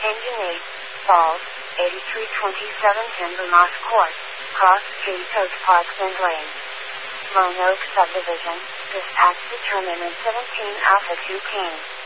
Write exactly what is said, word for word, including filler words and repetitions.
Engine eight, Falls, eighty-three twenty-seven Timber Moss Court, Cross Street, Oak Park, Bend Lane. Lone Oak Subdivision, dispatch determinant seventeen Alpha two King.